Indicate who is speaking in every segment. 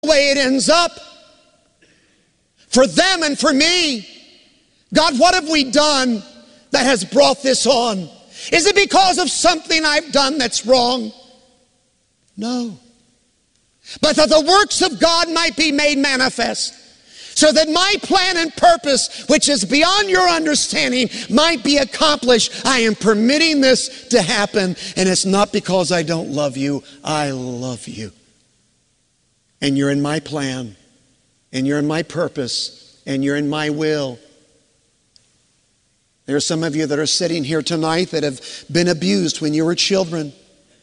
Speaker 1: way it ends up for them and for me. God, what have we done that has brought this on? Is it because of something I've done that's wrong? No. But that the works of God might be made manifest, so that my plan and purpose, which is beyond your understanding, might be accomplished. I am permitting this to happen, and it's not because I don't love you. I love you. And you're in my plan, and you're in my purpose, and you're in my will. There are some of you that are sitting here tonight that have been abused when you were children.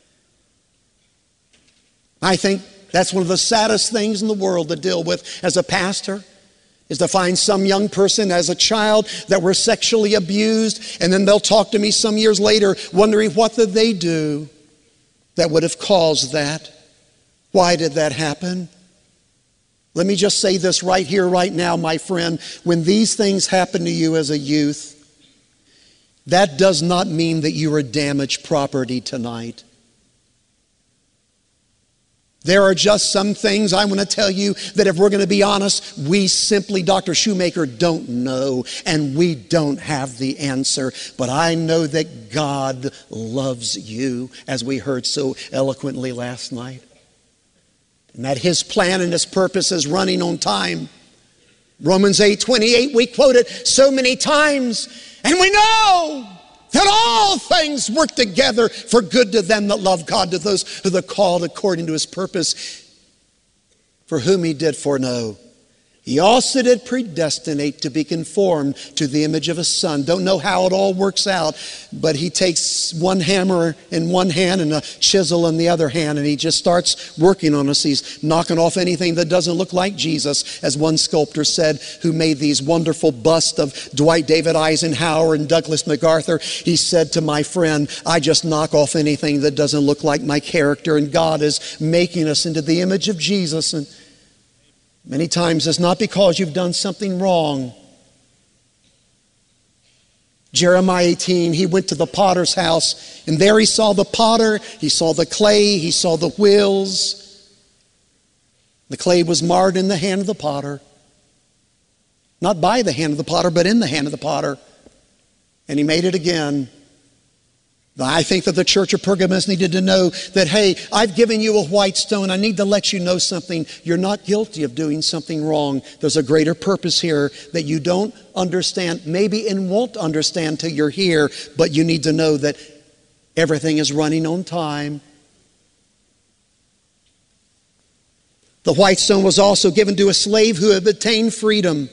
Speaker 1: I think that's one of the saddest things in the world to deal with as a pastor, is to find some young person as a child that were sexually abused, and then they'll talk to me some years later wondering what did they do that would have caused that. Why did that happen? Let me just say this right here, right now, my friend. When these things happen to you as a youth, that does not mean that you are damaged property tonight. There are just some things I want to tell you that if we're going to be honest, we simply, Dr. Shoemaker, don't know, and we don't have the answer. But I know that God loves you, as we heard so eloquently last night. And that His plan and His purpose is running on time. Romans 8:28, we quote it so many times. And we know that all things work together for good to them that love God, to those who are called according to His purpose, for whom He did foreknow. He also did predestinate to be conformed to the image of His Son. Don't know how it all works out, but He takes one hammer in one hand and a chisel in the other hand, and He just starts working on us. He's knocking off anything that doesn't look like Jesus, as one sculptor said, who made these wonderful busts of Dwight David Eisenhower and Douglas MacArthur. He said to my friend, I just knock off anything that doesn't look like my character, and God is making us into the image of Jesus. And many times it's not because you've done something wrong. Jeremiah 18, he went to the potter's house, and there he saw the potter, he saw the clay, he saw the wheels. The clay was marred in the hand of the potter. Not by the hand of the potter, but in the hand of the potter. And he made it again. I think that the church of Pergamos needed to know that, hey, I've given you a white stone. I need to let you know something. You're not guilty of doing something wrong. There's a greater purpose here that you don't understand, maybe and won't understand till you're here, but you need to know that everything is running on time. The white stone was also given to a slave who had obtained freedom.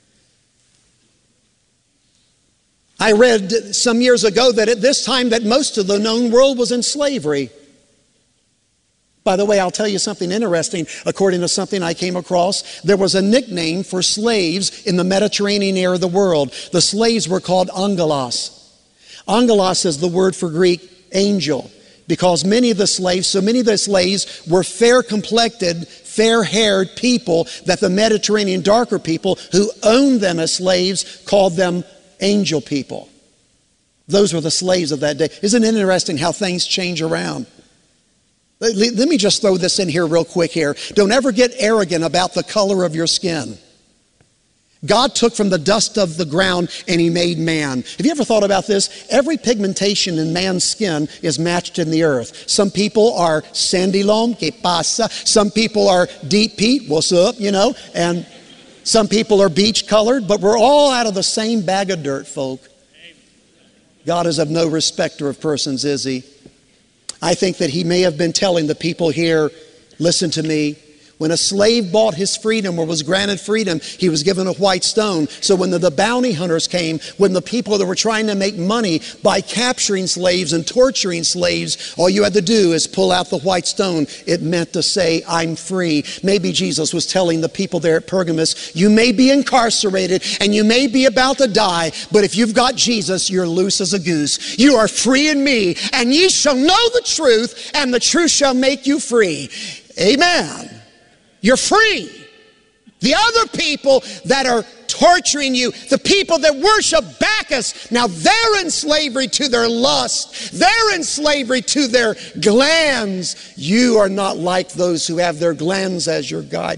Speaker 1: I read some years ago that at this time that most of the known world was in slavery. By the way, I'll tell you something interesting. According to something I came across, there was a nickname for slaves in the Mediterranean area of the world. The slaves were called angelos. Angelos is the word for Greek angel, because many of the slaves were fair-complected, fair-haired people that the Mediterranean darker people who owned them as slaves called them angel people. Those were the slaves of that day. Isn't it interesting how things change around? Let me just throw this in here real quick here. Don't ever get arrogant about the color of your skin. God took from the dust of the ground and He made man. Have you ever thought about this? Every pigmentation in man's skin is matched in the earth. Some people are sandy loam, que pasa. Some people are deep peat, what's up, and some people are beach colored, but we're all out of the same bag of dirt, folk. God is of no respecter of persons, is He? I think that He may have been telling the people here, listen to me. When a slave bought his freedom or was granted freedom, he was given a white stone. So when the bounty hunters came, when the people that were trying to make money by capturing slaves and torturing slaves, all you had to do is pull out the white stone. It meant to say, I'm free. Maybe Jesus was telling the people there at Pergamos, you may be incarcerated and you may be about to die, but if you've got Jesus, you're loose as a goose. You are free in me, and ye shall know the truth, and the truth shall make you free. Amen. You're free. The other people that are torturing you. The people that worship Bacchus, now they're in slavery to their lust. They're in slavery to their glands. You are not like those who have their glands as your guide.